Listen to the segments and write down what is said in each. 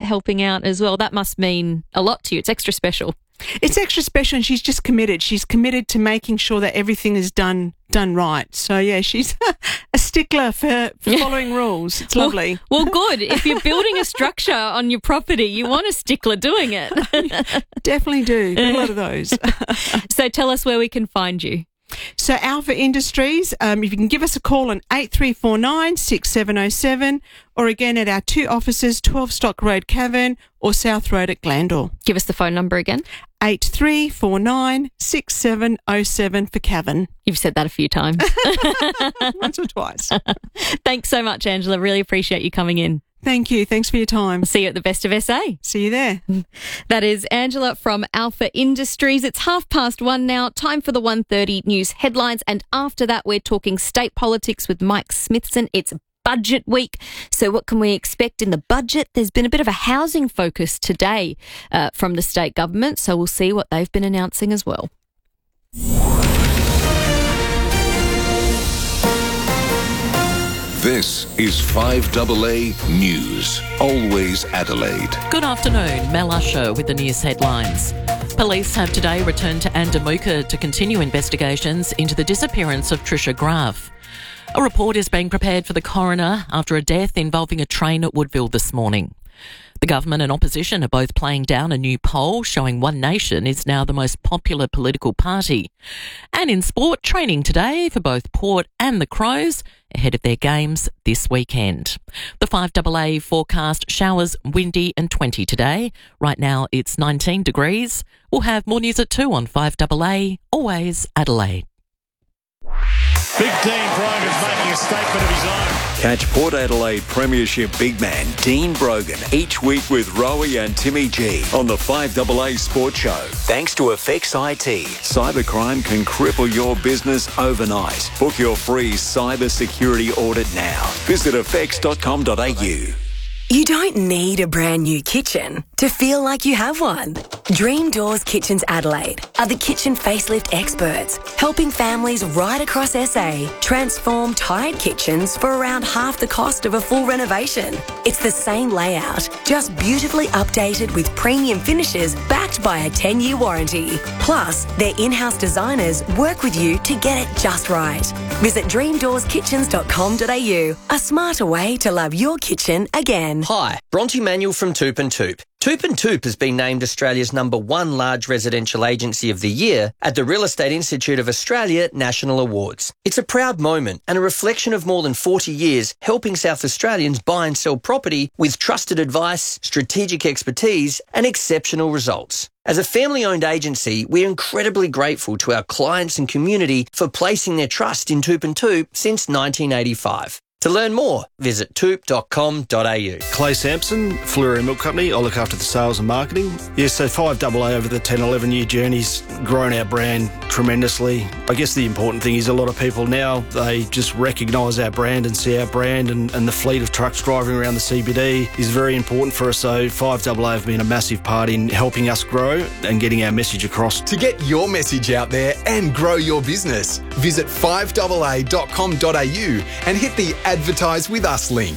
helping out as well. That must mean a lot to you. It's extra special. It's extra special, and she's just committed. She's committed to making sure that everything is done right. So, yeah, she's a stickler for following rules. It's lovely. Well, good. If you're building a structure on your property, you want a stickler doing it. Definitely do. Got a lot of those. So tell us where we can find you. So Alpha Industries, if you can give us a call on 8349 6707, or again at our two offices, 12 Stock Road, Cavern, or South Road at Glandore. Give us the phone number again. 8349 6707 for Cavern. You've said that a few times. Once or twice. Thanks so much, Angela. Really appreciate you coming in. Thank you. Thanks for your time. See you at the Best of SA. See you there. That is Angela from Alpha Industries. It's 1:30 now. Time for the 1:30 news headlines. And after that, we're talking state politics with Mike Smithson. It's budget week. So what can we expect in the budget? There's been a bit of a housing focus today from the state government. So we'll see what they've been announcing as well. This is 5AA News, always Adelaide. Good afternoon, Mel Usher with the news headlines. Police have today returned to Andamuka to continue investigations into the disappearance of Trisha Graf. A report is being prepared for the coroner after a death involving a train at Woodville this morning. The government and opposition are both playing down a new poll showing One Nation is now the most popular political party. And in sport, training today for both Port and the Crows ahead of their games this weekend. The 5AA forecast showers, windy and 20 today. Right now it's 19 degrees. We'll have more news at 2 on 5AA, always Adelaide. Big Dean Brogan is making a statement of his own. Catch Port Adelaide Premiership big man Dean Brogan each week with Rowie and Timmy G on the 5AA Sports Show. Thanks to Effects IT. Cybercrime can cripple your business overnight. Book your free cyber security audit now. Visit effects.com.au. You don't need a brand new kitchen to feel like you have one. Dream Doors Kitchens Adelaide are the kitchen facelift experts, helping families right across SA transform tired kitchens for around half the cost of a full renovation. It's the same layout, just beautifully updated with premium finishes backed by a 10-year warranty. Plus, their in-house designers work with you to get it just right. Visit dreamdoorskitchens.com.au, a smarter way to love your kitchen again. Hi, Bronte Manuel from Toop and Toop. Toop and Toop has been named Australia's #1 large residential agency of the year at the Real Estate Institute of Australia National Awards. It's a proud moment and a reflection of more than 40 years helping South Australians buy and sell property with trusted advice, strategic expertise and exceptional results. As a family-owned agency, we're incredibly grateful to our clients and community for placing their trust in Toop and Toop since 1985. To learn more, visit toop.com.au. Clay Sampson, Fleury Milk Company. I look after the sales and marketing. Yes, so 5AA over the 10, 11-year journey's grown our brand tremendously. I guess the important thing is a lot of people now, they just recognise our brand and see our brand, and the fleet of trucks driving around the CBD is very important for us. So 5AA have been a massive part in helping us grow and getting our message across. To get your message out there and grow your business, visit 5AA.com.au and hit the Advertise with Us link.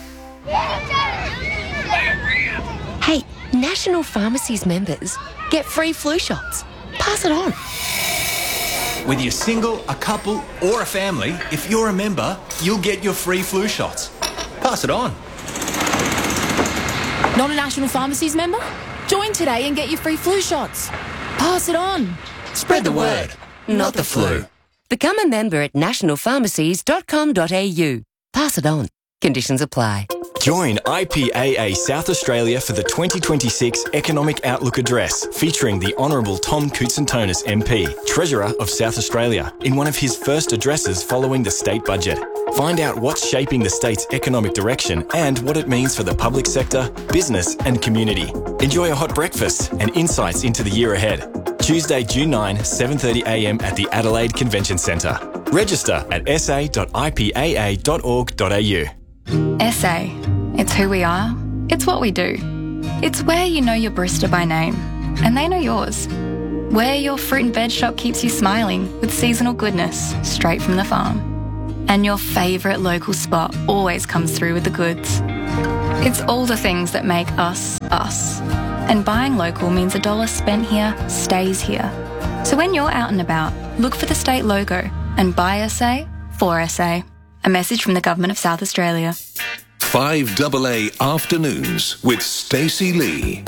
Hey, National Pharmacies members get free flu shots. Pass it on. Whether you're single, a couple or a family, if you're a member, you'll get your free flu shots. Pass it on. Not a National Pharmacies member? Join today and get your free flu shots. Pass it on. Spread the word, not the flu. Become a member at nationalpharmacies.com.au. Pass it on. Conditions apply. Join IPAA South Australia for the 2026 Economic Outlook Address, featuring the Honourable Tom Koutsantonis MP, Treasurer of South Australia, in one of his first addresses following the state budget. Find out what's shaping the state's economic direction and what it means for the public sector, business and community. Enjoy a hot breakfast and insights into the year ahead. Tuesday, June 9, 7:30am at the Adelaide Convention Centre. Register at sa.ipaa.org.au. SA. It's who we are. It's what we do. It's where you know your barista by name, and they know yours. Where your fruit and veg shop keeps you smiling with seasonal goodness straight from the farm. And your favourite local spot always comes through with the goods. It's all the things that make us, us. And buying local means $1 spent here stays here. So when you're out and about, look for the state logo and buy SA for SA. A message from the Government of South Australia. 5AA Afternoons with Stacey Lee.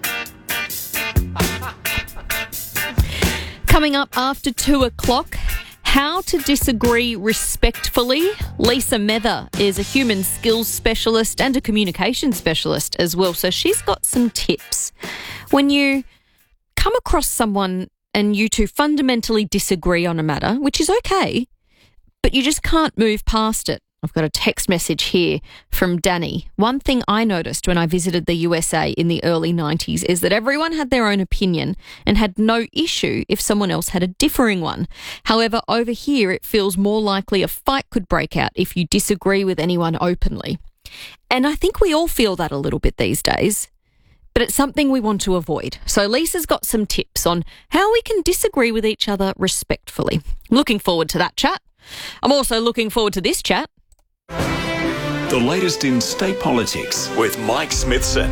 Coming up after 2 o'clock, how to disagree respectfully. Lisa Mether is a human skills specialist and a communication specialist as well, so she's got some tips. When you come across someone and you two fundamentally disagree on a matter, which is okay, but you just can't move past it. I've got a text message here from Danny. One thing I noticed when I visited the USA in the early 90s is that everyone had their own opinion and had no issue if someone else had a differing one. However, over here, it feels more likely a fight could break out if you disagree with anyone openly. And I think we all feel that a little bit these days, but it's something we want to avoid. So Lisa's got some tips on how we can disagree with each other respectfully. Looking forward to that chat. I'm also looking forward to this chat. The latest in state politics with Mike Smithson.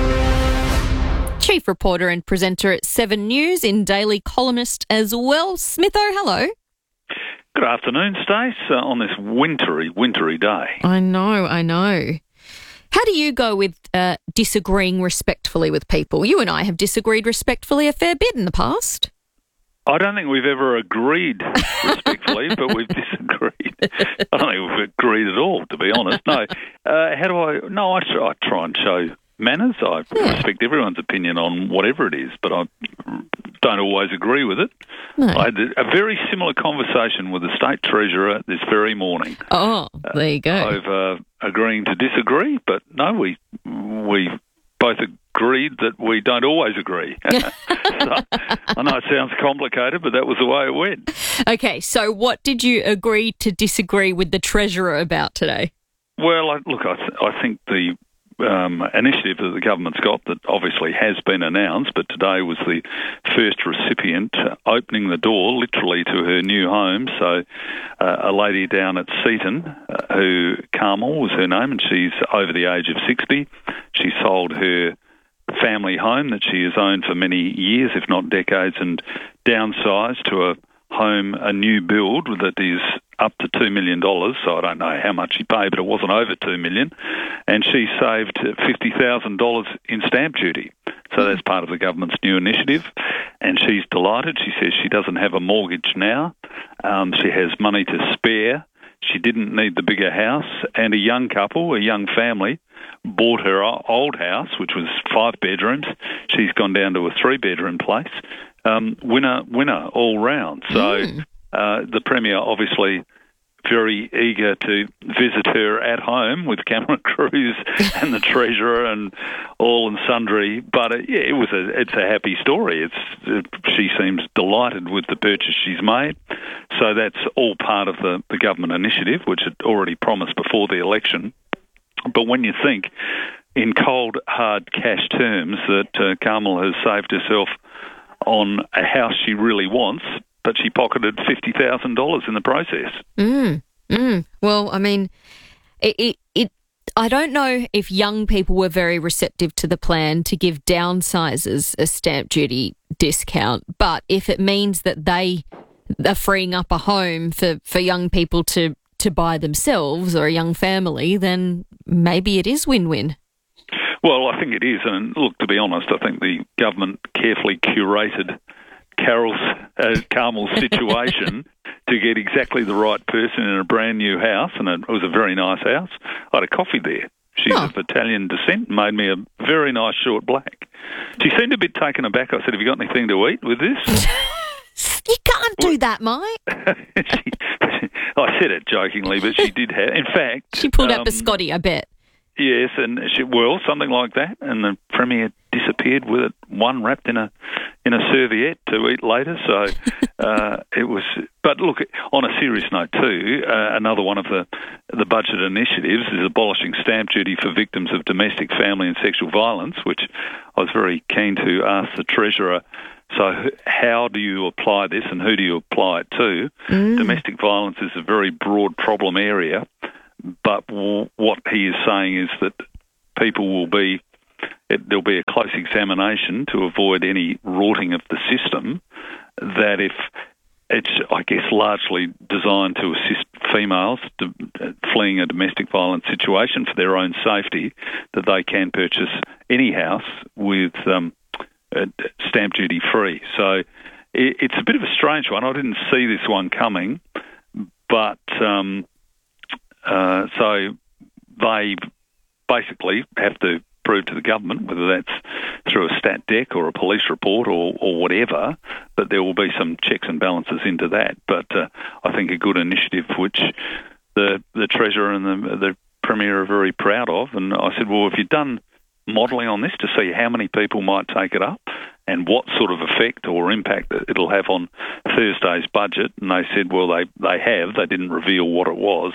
Chief reporter and presenter at 7 News in Daily Columnist as well. Smitho, hello. Good afternoon, Stace, on this wintry day. I know. How do you go with disagreeing respectfully with people? You and I have disagreed respectfully a fair bit in the past. I don't think we've ever agreed respectfully, but we've disagreed. I don't think we've agreed at all, to be honest. No. How do I... No, I try and show manners. I respect everyone's opinion on whatever it is, but I don't always agree with it. No. I had a very similar conversation with the State Treasurer this very morning. Oh, there you go. Over agreeing to disagree, but no, we both agreed that we don't always agree. So, I know it sounds complicated, but that was the way it went. Okay, so what did you agree to disagree with the Treasurer about today? Well, I think the initiative that the government's got that obviously has been announced, but today was the first recipient opening the door literally to her new home. So a lady down at Seaton, who Carmel was her name, and she's over the age of 60. She sold her family home that she has owned for many years, if not decades, and downsized to a new build that is up to $2 million. So I don't know how much she paid, but it wasn't over $2 million. And she saved $50,000 in stamp duty. So that's part of the government's new initiative. And she's delighted. She says she doesn't have a mortgage now. She has money to spare. She didn't need the bigger house. And a young couple, a young family, bought her old house, which was 5 bedrooms. She's gone down to a 3-bedroom place. Winner all round. So the Premier obviously very eager to visit her at home with Cameron Cruz and the Treasurer and all and sundry. But it's a happy story. She seems delighted with the purchase she's made. So that's all part of the government initiative, which had already promised before the election. But when you think in cold, hard cash terms that Carmel has saved herself on a house she really wants, but she pocketed $50,000 in the process. Well, I mean, I don't know if young people were very receptive to the plan to give downsizers a stamp duty discount, but if it means that they are freeing up a home for young people to buy themselves or a young family, then maybe it is win-win. Well, I think it is. And look, to be honest, I think the government carefully curated Carmel's situation to get exactly the right person in a brand new house. And it was a very nice house. I had a coffee there. She's of Italian descent, made me a very nice short black. She seemed a bit taken aback. I said, have you got anything to eat with this? You can't do that, Mike. I said it jokingly, but she did have. In fact, she pulled out biscotti, I bet. Yes, and something like that. And the Premier disappeared with it, one wrapped in a serviette to eat later. So it was. But look, on a serious note too, another one of the budget initiatives is abolishing stamp duty for victims of domestic, family, and sexual violence, which I was very keen to ask the Treasurer. So how do you apply this and who do you apply it to? Domestic violence is a very broad problem area, but what he is saying is that people will be, there'll be a close examination to avoid any rorting of the system, that if it's, I guess, largely designed to assist females fleeing a domestic violence situation for their own safety, that they can purchase any house with stamp duty free. So it's a bit of a strange one. I didn't see this one coming, but so they basically have to prove to the government, whether that's through a stat dec or a police report or whatever, that there will be some checks and balances into that. But I think a good initiative which the Treasurer and the Premier are very proud of. And I said, well, have you done modelling on this to see how many people might take it up and what sort of effect or impact it'll have on Thursday's budget? And they said, well, they have. They didn't reveal what it was,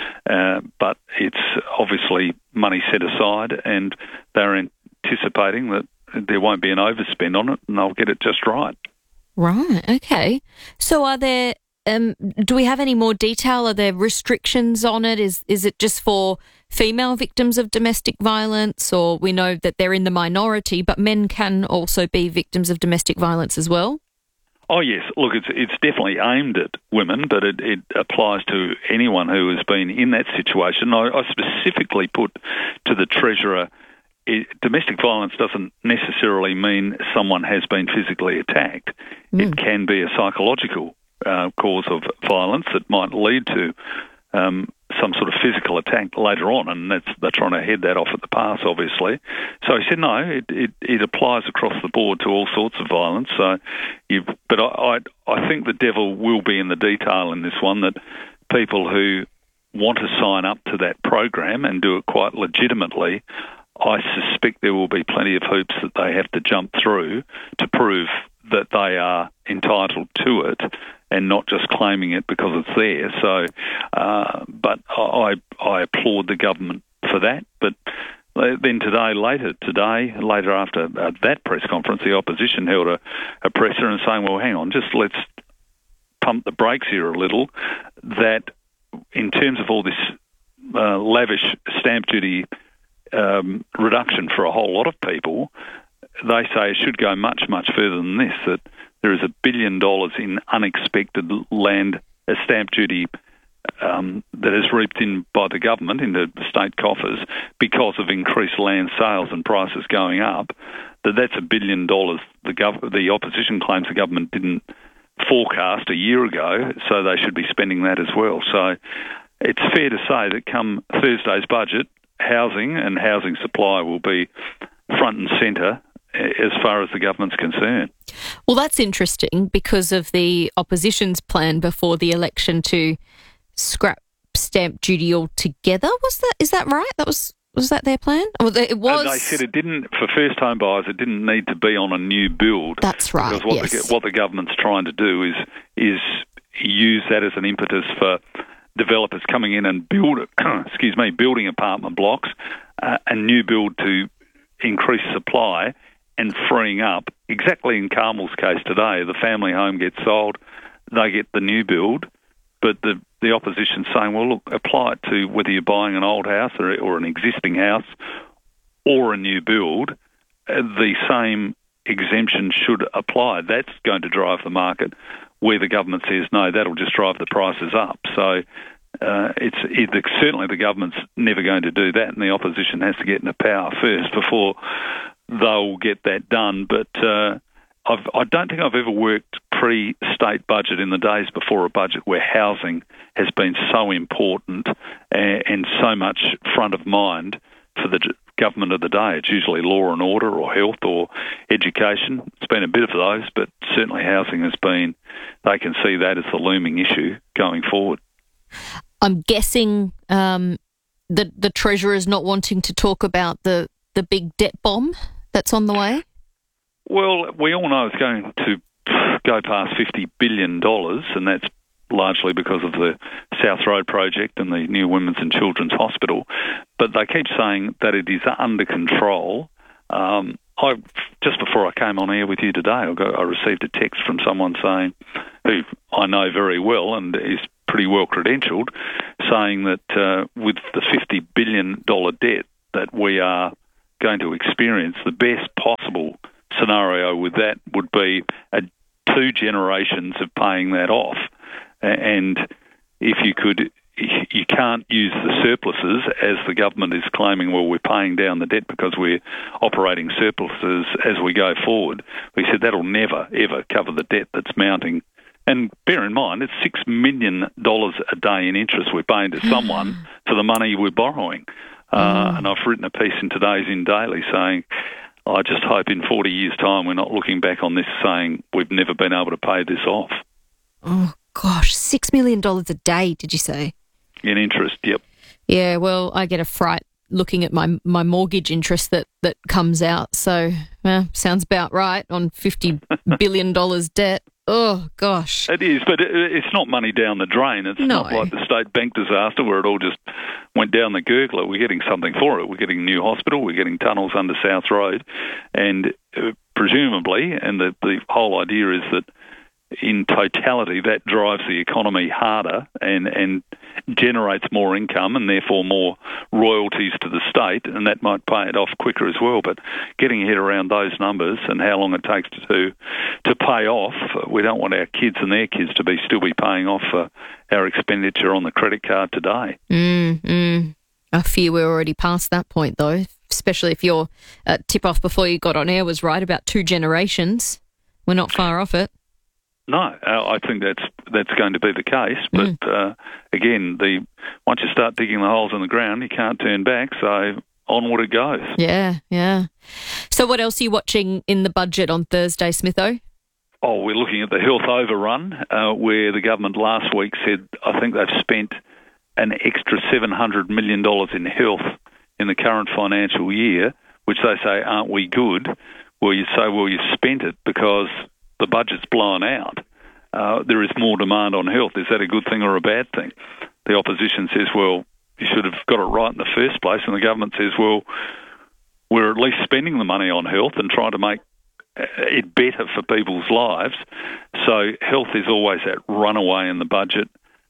but it's obviously money set aside, and they're anticipating that there won't be an overspend on it, and they'll get it just right. Right, okay. So are there, do we have any more detail? Are there restrictions on it? Is it just for female victims of domestic violence, or we know that they're in the minority, but men can also be victims of domestic violence as well? Oh, yes. Look, it's definitely aimed at women, but it applies to anyone who has been in that situation. I specifically put to the Treasurer, domestic violence doesn't necessarily mean someone has been physically attacked. It can be a psychological cause of violence that might lead to some sort of physical attack later on, and they're trying to head that off at the pass, obviously. So he said, no, it applies across the board to all sorts of violence. So, but I think the devil will be in the detail in this one, that people who want to sign up to that program and do it quite legitimately, I suspect there will be plenty of hoops that they have to jump through to prove that they are entitled to it and not just claiming it because it's there. So, but I applaud the government for that. But then later after that press conference, the opposition held a presser and saying, well, hang on, just let's pump the brakes here a little, that in terms of all this lavish stamp duty reduction for a whole lot of people, they say it should go much, much further than this, that there is $1 billion in unexpected land stamp duty that is reaped in by the government into state coffers because of increased land sales and prices going up, that's $1 billion the opposition claims the government didn't forecast a year ago, so they should be spending that as well. So it's fair to say that come Thursday's budget, housing and housing supply will be front and centre as far as the government's concerned. Well, that's interesting because of the opposition's plan before the election to scrap stamp duty altogether. Is that right? Was that their plan? It was. They said it didn't, for first home buyers, it didn't need to be on a new build. That's right. Because what the government's trying to do is use that as an impetus for developers coming in and building apartment blocks, a new build to increase supply and freeing up. Exactly in Carmel's case today, the family home gets sold, they get the new build, but the opposition's saying, well, look, apply it to whether you're buying an old house or an existing house or a new build, the same exemption should apply. That's going to drive the market, where the government says, no, that'll just drive the prices up. So certainly the government's never going to do that, and the opposition has to get into power first before they'll get that done. But I don't think I've ever worked pre-state budget in the days before a budget where housing has been so important and so much front of mind for the government of the day. It's usually law and order or health or education. It's been a bit of those, but certainly housing has been, they can see that as the looming issue going forward. I'm guessing the Treasurer's not wanting to talk about the big debt bomb that's on the way? Well, we all know it's going to go past $50 billion, and that's largely because of the South Road project and the new Women's and Children's Hospital. But they keep saying that it is under control. Just before I came on air with you today, I received a text from someone saying, who I know very well and is pretty well credentialed, saying that with the $50 billion debt that we are going to experience, the best possible scenario with that would be 2 generations of paying that off. And if you can't use the surpluses, as the government is claiming, well, we're paying down the debt because we're operating surpluses as we go forward. We said that'll never, ever cover the debt that's mounting. And bear in mind, it's $6 million a day in interest we're paying to someone for the money we're borrowing. And I've written a piece in today's In Daily saying, I just hope in 40 years' time we're not looking back on this saying we've never been able to pay this off. Oh, gosh, $6 million a day, did you say? In interest, yep. Yeah, well, I get a fright looking at my mortgage interest that comes out. So, sounds about right on $50 billion debt. Oh, gosh. It is, but it's not money down the drain. It's not like the State Bank disaster where it all just went down the gurgler. We're getting something for it. We're getting a new hospital. We're getting tunnels under South Road. And presumably, and the whole idea is that in totality, that drives the economy harder and generates more income and therefore more royalties to the state, and that might pay it off quicker as well. But getting your head around those numbers and how long it takes to pay off, we don't want our kids and their kids to still be paying off our expenditure on the credit card today. I fear we're already past that point, though, especially if your tip-off before you got on air was right about 2 generations. We're not far off it. No, I think that's going to be the case. But again, once you start digging the holes in the ground, you can't turn back. So onward it goes. Yeah. So what else are you watching in the budget on Thursday, Smitho? Oh, we're looking at the health overrun, where the government last week said I think they've spent an extra $700 million in health in the current financial year, which they say, aren't we good? Well, you say, well, you spent it because the budget's blown out. There is more demand on health. Is that a good thing or a bad thing? The opposition says, well, you should have got it right in the first place. And the government says, well, we're at least spending the money on health and trying to make it better for people's lives. So health is always that runaway in the budget.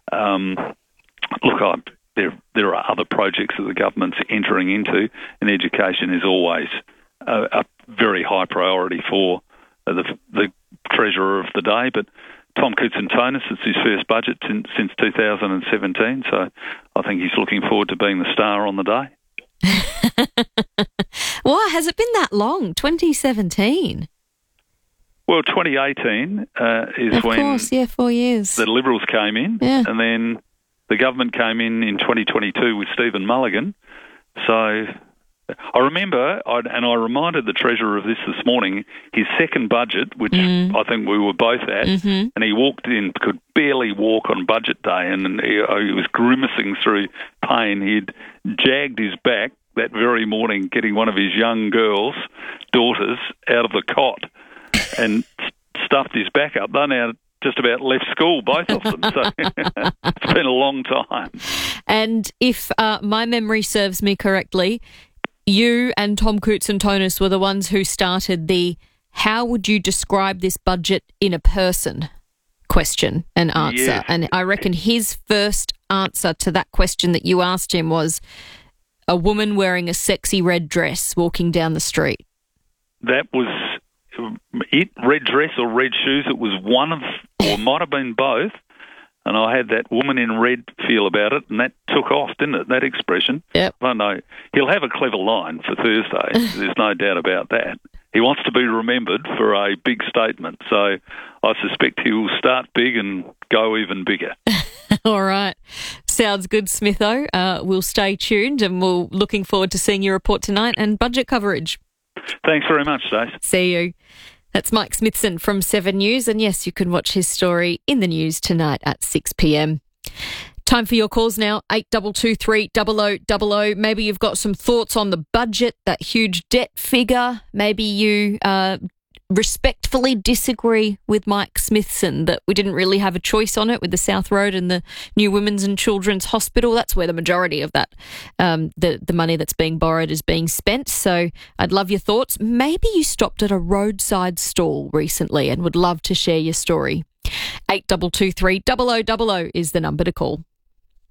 Look, there are other projects that the government's entering into, and education is always a very high priority for the Treasurer of the day. But Tom Koutsantonis, it's his first budget since 2017, so I think he's looking forward to being the star on the day. Why has it been that long? 2017? Well, 2018 is when... Of course, 4 years. The Liberals came in, and then the government came in 2022 with Stephen Mulligan. So I remember, and I reminded the Treasurer of this morning, his second budget, which I think we were both at, and he walked in, could barely walk on budget day, and he was grimacing through pain. He'd jagged his back that very morning getting one of his young daughters, out of the cot and stuffed his back up. They're now just about left school, both of them. So it's been a long time. And if my memory serves me correctly, you and Tom Koutsantonis were the ones who started the "how would you describe this budget in a person?" question and answer. Yes. And I reckon his first answer to that question that you asked him was a woman wearing a sexy red dress walking down the street. That was it, red dress or red shoes. It was one of, or might have been both. And I had that woman in red feel about it, and that took off, didn't it, that expression? Yep. I don't know. He'll have a clever line for Thursday. There's no doubt about that. He wants to be remembered for a big statement, so I suspect he will start big and go even bigger. All right. Sounds good, Smitho. We'll stay tuned, and we're looking forward to seeing your report tonight and budget coverage. Thanks very much, Stace. See you. That's Mike Smithson from 7 News, and yes, you can watch his story in the news tonight at 6 p.m. Time for your calls now, 8223 0000. Maybe you've got some thoughts on the budget, that huge debt figure. Maybe you respectfully disagree with Mike Smithson that we didn't really have a choice on it with the South Road and the new Women's and Children's Hospital. That's where the majority of that, the money that's being borrowed is being spent. So I'd love your thoughts. Maybe you stopped at a roadside stall recently and would love to share your story. 8223 0000 is the number to call.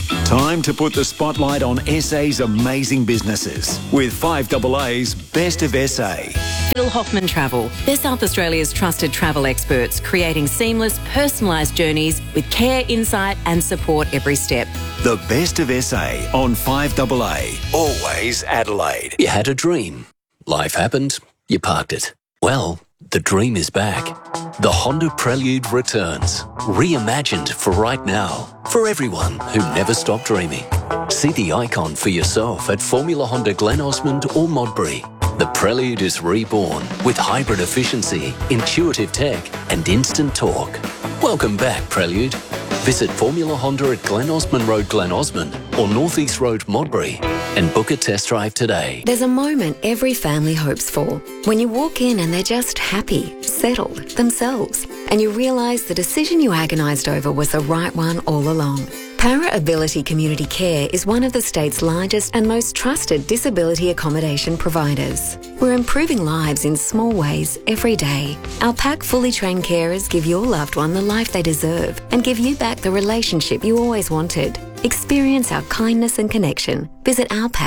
Time to put the spotlight on SA's amazing businesses with 5AA's Best of SA. Phil Hoffman Travel. They're South Australia's trusted travel experts, creating seamless, personalised journeys with care, insight and support every step. The Best of SA on 5AA. Always Adelaide. You had a dream. Life happened. You parked it. Well, the dream is back. The Honda Prelude returns. Reimagined for right now. For everyone who never stopped dreaming. See the icon for yourself at Formula Honda Glen Osmond or Modbury. The Prelude is reborn with hybrid efficiency, intuitive tech and instant torque. Welcome back, Prelude. Visit Formula Honda at Glen Osmond Road, Glen Osmond or North East Road, Modbury and book a test drive today. There's a moment every family hopes for. When you walk in and they're just happy, settled, themselves, and you realise the decision you agonised over was the right one all along. Para Ability Community Care is one of the state's largest and most trusted disability accommodation providers. We're improving lives in small ways every day. Our PAC fully trained carers give your loved one the life they deserve and give you back the relationship you always wanted. Experience our kindness and connection. Visit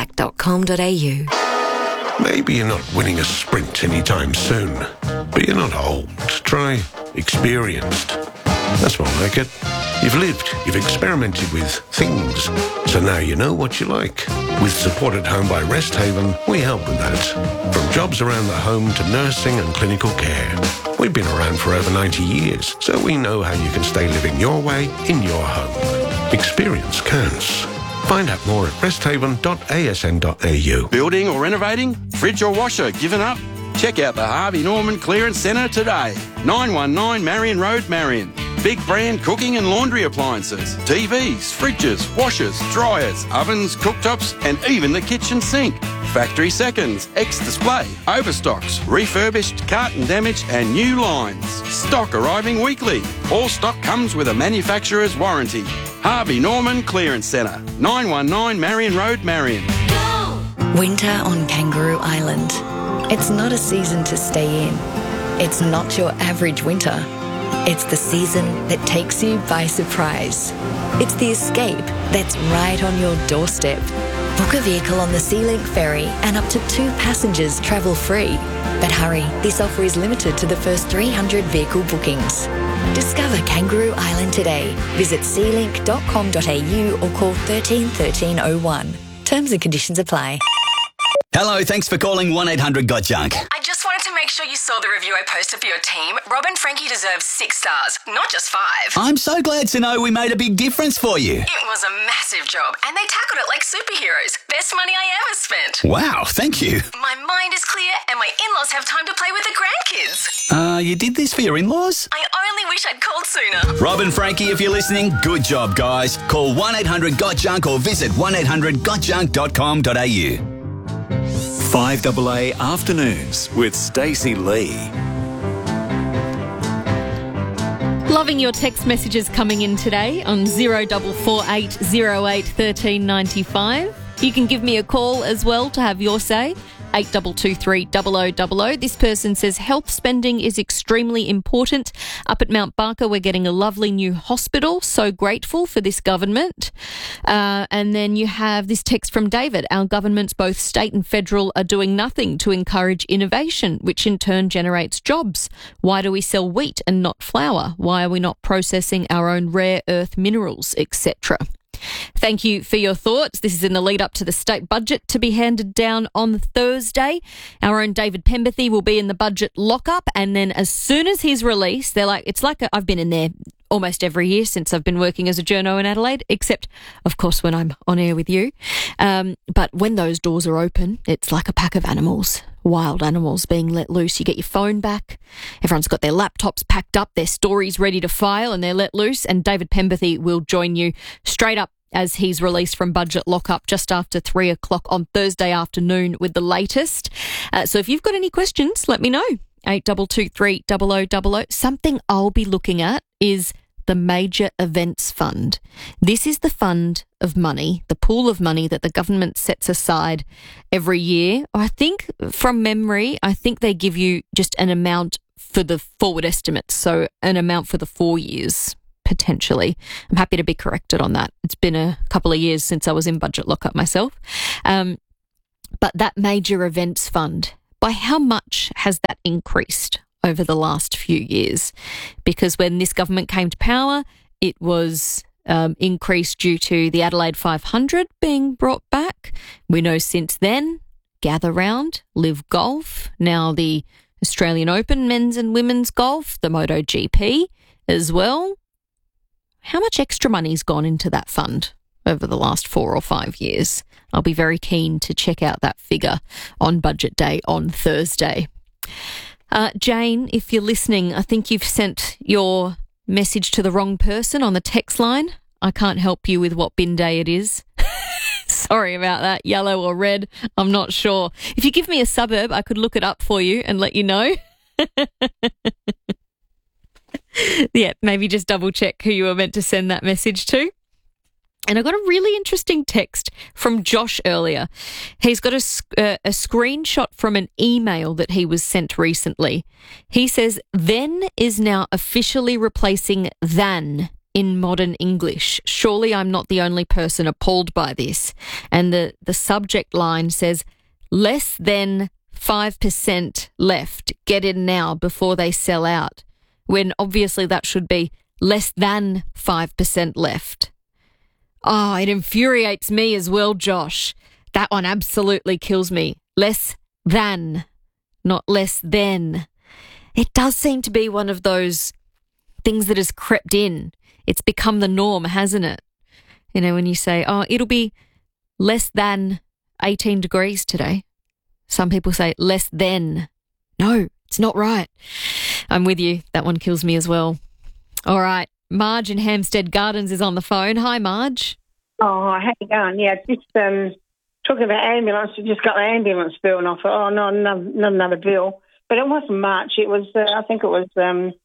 ourpac.com.au. Maybe you're not winning a sprint anytime soon, but you're not old. Try experienced. That's more like it. You've lived, you've experimented with things, so now you know what you like. With Support at Home by Rest Haven, we help with that. From jobs around the home to nursing and clinical care. We've been around for over 90 years, so we know how you can stay living your way in your home. Experience counts. Find out more at resthaven.asn.au. Building or renovating? Fridge or washer given up? Check out the Harvey Norman Clearance Centre today. 919 Marion Road, Marion. Big brand cooking and laundry appliances, TVs, fridges, washers, dryers, ovens, cooktops and even the kitchen sink. Factory seconds, ex-display, overstocks, refurbished, carton damaged and new lines. Stock arriving weekly. All stock comes with a manufacturer's warranty. Harvey Norman Clearance Centre, 919 Marion Road, Marion. Winter on Kangaroo Island. It's not a season to stay in. It's not your average winter. It's the season that takes you by surprise. It's the escape that's right on your doorstep. Book a vehicle on the SeaLink ferry and up to 2 passengers travel free. But hurry, this offer is limited to the first 300 vehicle bookings. Discover Kangaroo Island today. Visit sealink.com.au or call 13 1301. Terms and conditions apply. Hello, thanks for calling 1-800-GOT-JUNK. I just wanted to make sure you saw the review I posted for your team. Rob and Frankie deserve 6 stars, not just 5. I'm so glad to know we made a big difference for you. It was a massive job, and they tackled it like superheroes. Best money I ever spent. Wow, thank you. My mind is clear, and my in-laws have time to play with the grandkids. You did this for your in-laws? I only wish I'd called sooner. Rob and Frankie, if you're listening, good job, guys. Call 1-800-GOT-JUNK or visit 1-800-GOTJUNK.com.au. 5AA Afternoons with Stacey Lee. Loving your text messages coming in today on 0448 08 1395. You can give me a call as well to have your say. 8223 0000. This person says health spending is extremely important. Up at Mount Barker, we're getting a lovely new hospital. So grateful for this government. And then you have this text from David. Our governments, both state and federal, are doing nothing to encourage innovation, which in turn generates jobs. Why do we sell wheat and not flour? Why are we not processing our own rare earth minerals, etc.? Thank you for your thoughts. This is in the lead up to the state budget to be handed down on Thursday. Our own David Pemberthy will be in the budget lockup, and then as soon as he's released, I've been in there almost every year since I've been working as a journo in Adelaide, except, of course, when I'm on air with you. But when those doors are open, it's like a pack of animals, wild animals being let loose. You get your phone back. Everyone's got their laptops packed up, their stories ready to file, and they're let loose. And David Pemberthy will join you straight up as he's released from budget lockup just after 3 o'clock on Thursday afternoon with the latest. So if you've got any questions, let me know. 8223 0000. Something I'll be looking at is the Major Events Fund. This is the fund of money, the pool of money that the government sets aside every year. I think from memory, they give you just an amount for the forward estimates, so an amount for the 4 years. potentially. I'm happy to be corrected on that. It's been a couple of years since I was in budget lockup myself. But that major events fund, by how much has that increased over the last few years? Because when this government came to power, it was increased due to the Adelaide 500 being brought back. We know since then, Gather Round, Live Golf, now the Australian Open men's and women's golf, the MotoGP as well. How much extra money's gone into that fund over the last 4 or 5 years? I'll be very keen to check out that figure on Budget Day on Thursday. Jane, if you're listening, I think you've sent your message to the wrong person on the text line. I can't help you with what bin day it is. Sorry about that, yellow or red, I'm not sure. If you give me a suburb, I could look it up for you and let you know. Yeah, maybe just double check who you were meant to send that message to. And I got a really interesting text from Josh earlier. He's got a screenshot from an email that he was sent recently. He says, "Then is now officially replacing than in modern English. Surely I'm not the only person appalled by this." And the subject line says, "Less than 5% left. Get in now before they sell out." When obviously that should be less than 5% left. Oh, it infuriates me as well, Josh. That one absolutely kills me. Less than, not less than. It does seem to be one of those things that has crept in. It's become the norm, hasn't it? You know, when you say, oh, it'll be less than 18 degrees today. Some people say less than. No, it's not right. I'm with you. That one kills me as well. All right. Marge in Hampstead Gardens is on the phone. Hi, Marge. Oh, how you going? Yeah, just talking about ambulance. We just got the ambulance bill and I thought, oh, no, not another bill. But it wasn't much. It was, I think it was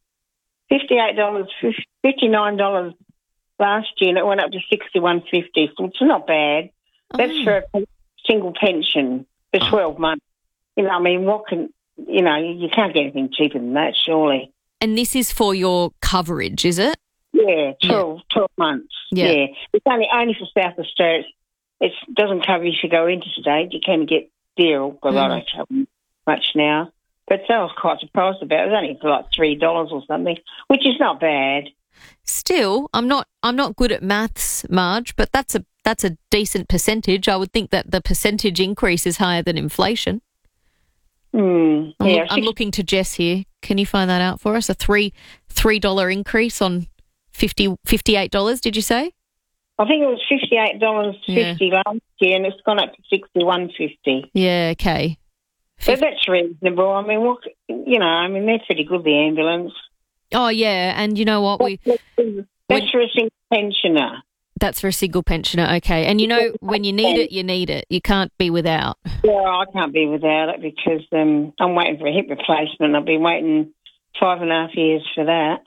$58, $59 last year, and it went up to $61.50, which is not bad. That's for a single pension for 12 months. You know, I mean, you can't get anything cheaper than that, surely. And this is for your coverage, is it? Yeah, 12 months. Yeah. It's only for South Australia. It doesn't cover you if you go interstate. You can get deal, because I don't travel much now. But I was quite surprised about it. It was only for like $3 or something, which is not bad. Still, I'm not good at maths, Marge, but that's a decent percentage. I would think that the percentage increase is higher than inflation. I'm looking to Jess here. Can you find that out for us? A $3 increase on $58, did you say? I think it was $58.50 last year, and it's gone up to $61.50. Yeah, okay. So that's reasonable. I mean, they're pretty good, the ambulance. Oh, yeah, and you know what? That's for a single pensioner. That's for a single pensioner, okay. And you know, when you need it, you need it. You can't be without. Yeah, I can't be without it because I'm waiting for a hip replacement. I've been waiting 5.5 years for that.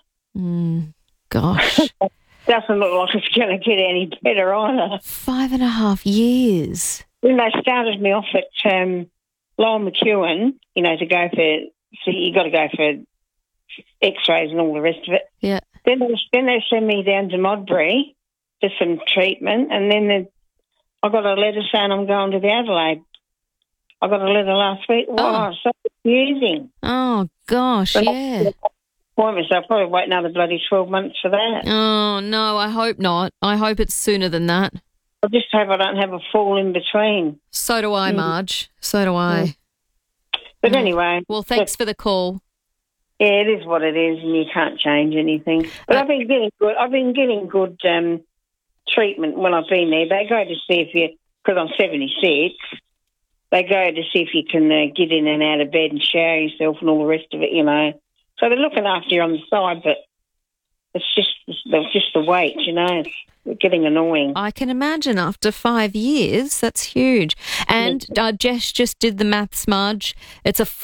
Gosh. Doesn't look like it's going to get any better either. 5.5 years. When they started me off at Lowell McEwen, to go you got to go for X-rays and all the rest of it. Yeah. Then they send me down to Modbury for some treatment, and then I got a letter saying I'm going to the Adelaide. I got a letter last week. Wow, so confusing. Oh, gosh, yeah. Appointments, I'll probably wait another bloody 12 months for that. Oh, no, I hope not. I hope it's sooner than that. I just hope I don't have a fall in between. So do I, Marge. So do I. But anyway. Well, thanks for the call. Yeah, it is what it is, and you can't change anything. But I've been getting good. I've been getting good treatment when I've been there. They go to see if you, because I'm 76, they go to see if you can get in and out of bed and shower yourself and all the rest of it, So they're looking after you on the side, but it's just the wait, It's getting annoying. I can imagine after 5 years, that's huge. And Jess just did the maths, Marge. It's a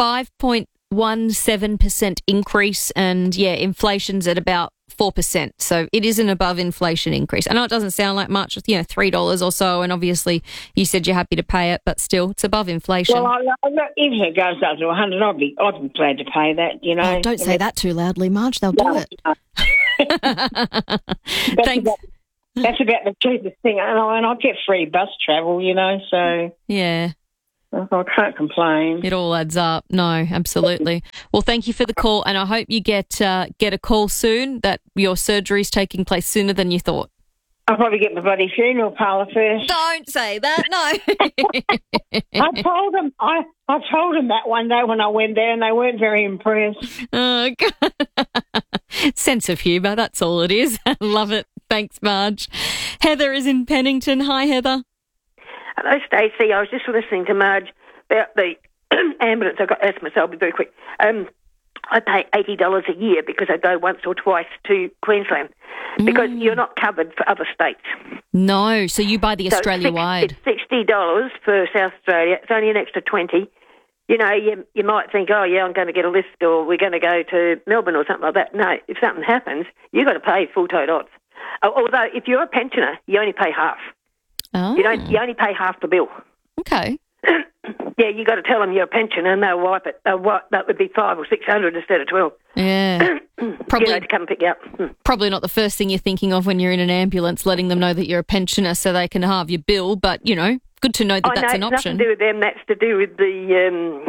5.17% increase, and inflation's at about 4%. So it is an above inflation increase. I know it doesn't sound like much, $3 or so, and obviously you said you're happy to pay it, but still, it's above inflation. Well, if it goes up to 100, I'd be glad to pay that, Oh, don't say that too loudly, Marge. They'll do it. Thanks. That's about the cheapest thing. And I get free bus travel, so... Yeah. I can't complain. It all adds up. No, absolutely. Well, thank you for the call, and I hope you get a call soon, that your surgery's taking place sooner than you thought. I'll probably get my bloody funeral parlour first. Don't say that, no. I told them that one day when I went there, and they weren't very impressed. Oh, God. Sense of humour, that's all it is. Love it. Thanks, Marge. Heather is in Pennington. Hi, Heather. Hello, Stacey. I was just listening to Marge about the ambulance. I've got asthma, so I'll be very quick. I pay $80 a year because I go once or twice to Queensland because you're not covered for other states. No, so you buy the Australia-wide. It's $60 for South Australia. It's only an extra $20. You might think, oh, yeah, I'm going to get a lift or we're going to go to Melbourne or something like that. No, if something happens, you've got to pay full tote odds. Although if you're a pensioner, you only pay half. Oh. You only pay half the bill. Okay. Yeah, you got to tell them you're a pensioner and they'll wipe it. That would be $500 or $600 instead of $12. Yeah. Probably to come pick you up. Probably not the first thing you're thinking of when you're in an ambulance, letting them know that you're a pensioner so they can halve your bill. But good to know that that's an option. Nothing to do with them. That's to do with the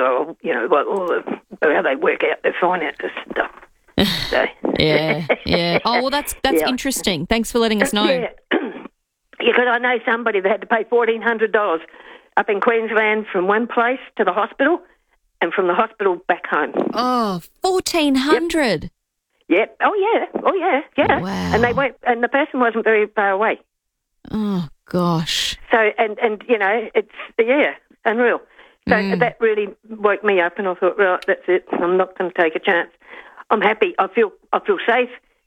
how they work out their finances and stuff. So. Yeah. Oh, well, that's interesting. Thanks for letting us know. Yeah, because I know somebody that had to pay $1,400 up in Queensland from one place to the hospital and from the hospital back home. Oh, $1,400? Yep. Oh, yeah. Wow. And they went, and the person wasn't very far away. Oh, gosh. So, and it's, unreal. So that really woke me up and I thought, right, that's it. I'm not going to take a chance. I'm happy. I feel safe.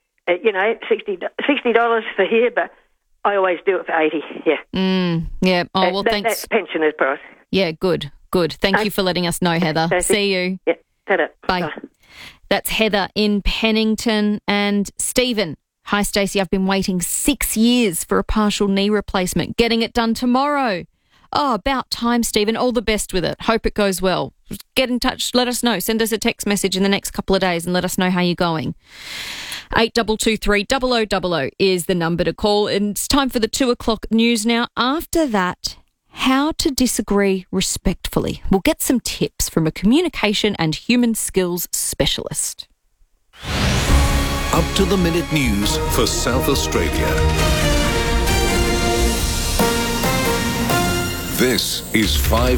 $60 for here, but I always do it for $80. Yeah. Yeah. Oh, well, thanks. That's pensioner's price. Yeah. Good. Thank you for letting us know, Heather. See you. Yeah. Ta-da. Bye. That's Heather in Pennington. And Stephen. Hi, Stacey. I've been waiting 6 years for a partial knee replacement. Getting it done tomorrow. Oh, about time, Stephen. All the best with it. Hope it goes well. Get in touch. Let us know. Send us a text message in the next couple of days and let us know how you're going. 8223 0000 is the number to call. And it's time for the 2 o'clock news now. After that, how to disagree respectfully. We'll get some tips from a communication and human skills specialist. Up to the minute news for South Australia. This is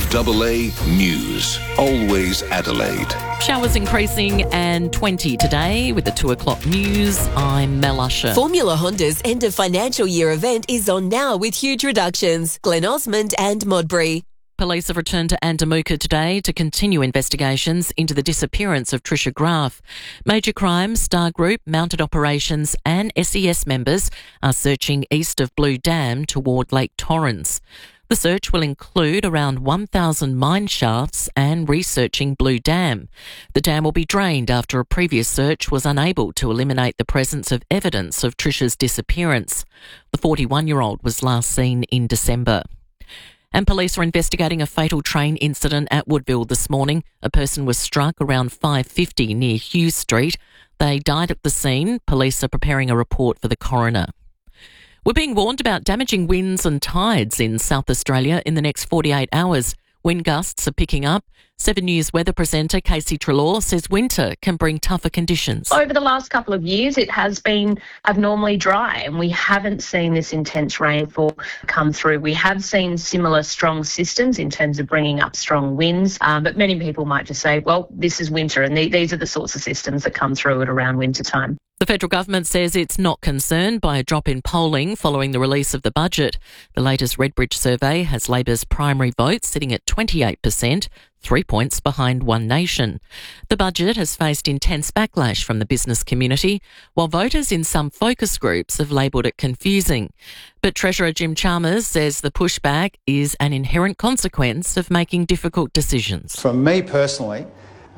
5AA News. Always Adelaide. Showers increasing and 20 today with the 2 o'clock news. I'm Mel Usher. Formula Honda's end of financial year event is on now with huge reductions. Glen Osmond and Modbury. Police have returned to Andamuka today to continue investigations into the disappearance of Trisha Graf. Major Crimes, Star Group, Mounted Operations and SES members are searching east of Blue Dam toward Lake Torrens. The search will include around 1,000 mine shafts and researching Blue Dam. The dam will be drained after a previous search was unable to eliminate the presence of evidence of Trisha's disappearance. The 41-year-old was last seen in December. And police are investigating a fatal train incident at Woodville this morning. A person was struck around 5:50 near Hughes Street. They died at the scene. Police are preparing a report for the coroner. We're being warned about damaging winds and tides in South Australia in the next 48 hours. Wind gusts are picking up. 7 News weather presenter Casey Treloar says winter can bring tougher conditions. Over the last couple of years, it has been abnormally dry and we haven't seen this intense rainfall come through. We have seen similar strong systems in terms of bringing up strong winds, but many people might just say, well, this is winter and these are the sorts of systems that come through at around winter time. The federal government says it's not concerned by a drop in polling following the release of the budget. The latest Redbridge survey has Labor's primary vote sitting at 28%, 3 points behind One Nation. The budget has faced intense backlash from the business community, while voters in some focus groups have labelled it confusing. But Treasurer Jim Chalmers says the pushback is an inherent consequence of making difficult decisions. For me personally,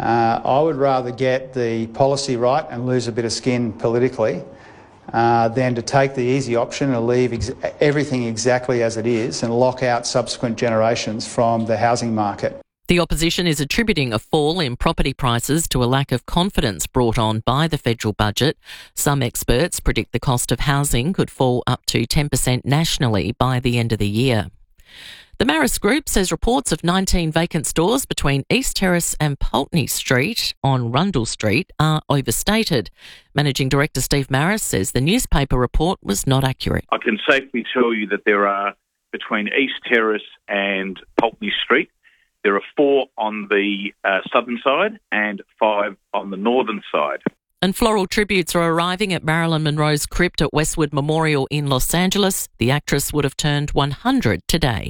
I would rather get the policy right and lose a bit of skin politically than to take the easy option and leave everything exactly as it is and lock out subsequent generations from the housing market. The opposition is attributing a fall in property prices to a lack of confidence brought on by the federal budget. Some experts predict the cost of housing could fall up to 10% nationally by the end of the year. The Marist Group says reports of 19 vacant stores between East Terrace and Pulteney Street on Rundle Street are overstated. Managing Director Steve Marist says the newspaper report was not accurate. I can safely tell you that there are, between East Terrace and Pulteney Street, there are 4 on the southern side and 5 on the northern side. And floral tributes are arriving at Marilyn Monroe's crypt at Westwood Memorial in Los Angeles. The actress would have turned 100 today.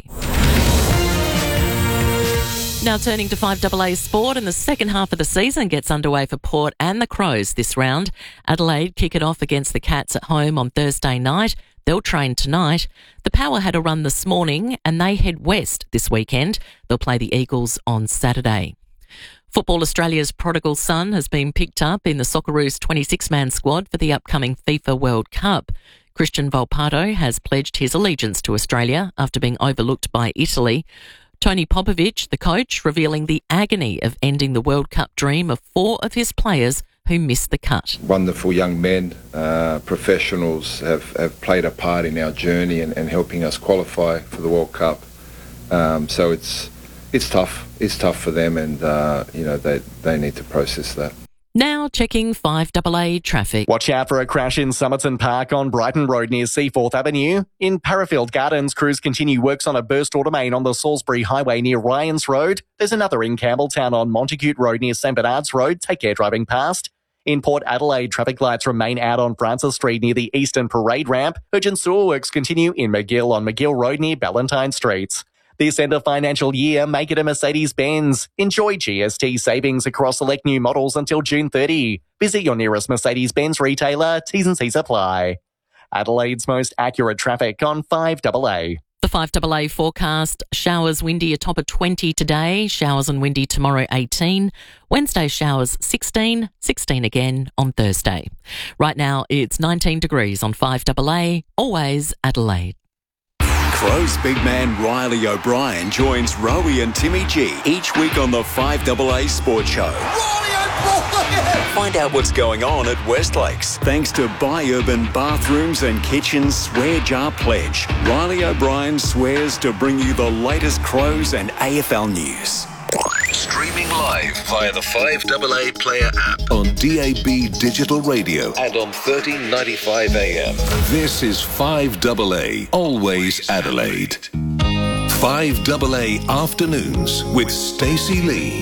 Now turning to 5AA sport, and the second half of the season gets underway for Port and the Crows this round. Adelaide kick it off against the Cats at home on Thursday night. They'll train tonight. The Power had a run this morning and they head west this weekend. They'll play the Eagles on Saturday. Football Australia's prodigal son has been picked up in the Socceroos 26-man squad for the upcoming FIFA World Cup. Christian Volpato has pledged his allegiance to Australia after being overlooked by Italy. Tony Popovic, the coach, revealing the agony of ending the World Cup dream of 4 of his players who missed the cut. Wonderful young men, professionals have played a part in our journey and helping us qualify for the World Cup. So it's tough. It's tough for them, and they need to process that. Now checking 5AA traffic. Watch out for a crash in Somerton Park on Brighton Road near Seaforth Avenue. In Parafield Gardens, crews continue works on a burst order main on the Salisbury Highway near Ryans Road. There's another in Campbelltown on Montacute Road near St Bernard's Road. Take care driving past. In Port Adelaide, traffic lights remain out on Francis Street near the Eastern Parade Ramp. Urgent sewer works continue in McGill on McGill Road near Ballantyne Streets. This end of financial year, make it a Mercedes-Benz. Enjoy GST savings across select new models until June 30. Visit your nearest Mercedes-Benz retailer. T's and C's apply. Adelaide's most accurate traffic on 5AA. The 5AA forecast, showers windy a top of 20 today, showers and windy tomorrow 18, Wednesday showers 16, 16 again on Thursday. Right now it's 19 degrees on 5AA, always Adelaide. Crows big man Riley O'Brien joins Rowie and Timmy G each week on the 5AA Sports Show. Find out what's going on at Westlakes. Thanks to Buy Urban Bathrooms and Kitchens Swear Jar Pledge. Riley O'Brien swears to bring you the latest Crows and AFL news. Streaming live via the 5AA Player app on DAB Digital Radio and on 1395 AM. This is 5AA, always Adelaide. 5AA Afternoons with Stacey Lee.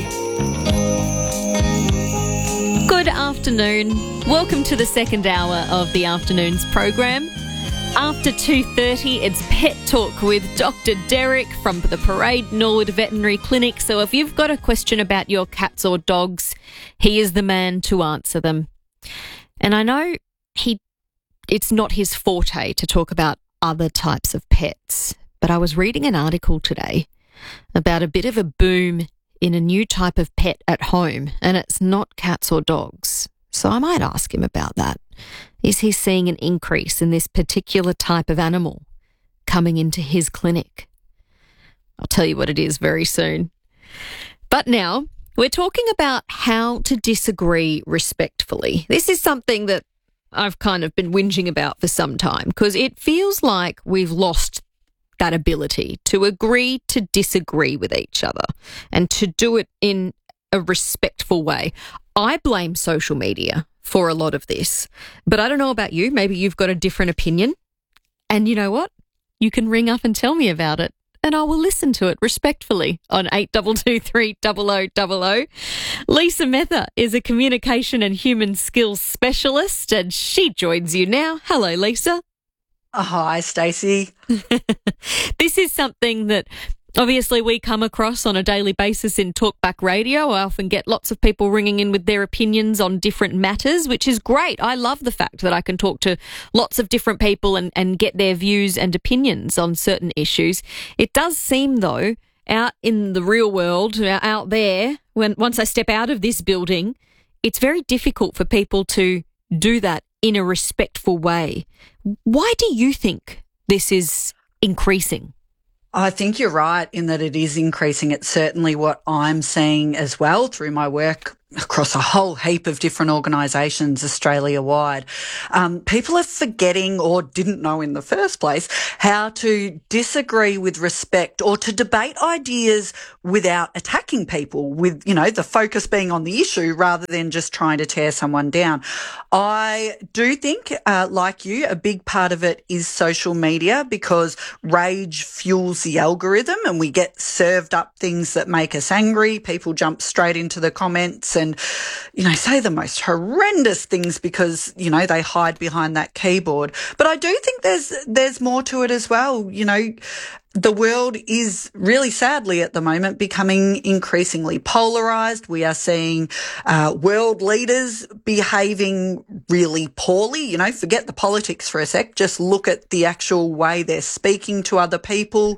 Good afternoon. Welcome to the second hour of the afternoons program. After 2:30, it's Pet Talk with Dr. Derek from the Parade Norwood Veterinary Clinic. So if you've got a question about your cats or dogs, he is the man to answer them. And I know it's not his forte to talk about other types of pets, but I was reading an article today about a bit of a boom in a new type of pet at home, and it's not cats or dogs. So I might ask him about that. Is he seeing an increase in this particular type of animal coming into his clinic? I'll tell you what it is very soon. But now we're talking about how to disagree respectfully. This is something that I've kind of been whinging about for some time because it feels like we've lost that ability to agree to disagree with each other and to do it in a respectful way. I blame social media for a lot of this, but I don't know about you. Maybe you've got a different opinion. And you know what? You can ring up and tell me about it, and I will listen to it respectfully on 8223 0000. Lisa Mether is a communication and human skills specialist, and she joins you now. Hello, Lisa. Hi, Stacey. This is something that obviously we come across on a daily basis in Talkback Radio. I often get lots of people ringing in with their opinions on different matters, which is great. I love the fact that I can talk to lots of different people and get their views and opinions on certain issues. It does seem, though, out in the real world, out there, once I step out of this building, it's very difficult for people to do that in a respectful way. Why do you think this is increasing? I think you're right in that it is increasing. It's certainly what I'm seeing as well through my work across a whole heap of different organisations Australia-wide. People are forgetting or didn't know in the first place how to disagree with respect or to debate ideas without attacking people, with, you know, the focus being on the issue rather than just trying to tear someone down. I do think, like you, a big part of it is social media, because rage fuels the algorithm and we get served up things that make us angry. People jump straight into the comments and, you know, say the most horrendous things because, you know, they hide behind that keyboard. But I do think there's more to it as well. You know, the world is really sadly at the moment becoming increasingly polarised. We are seeing world leaders behaving really poorly. You know, forget the politics for a sec. Just look at the actual way they're speaking to other people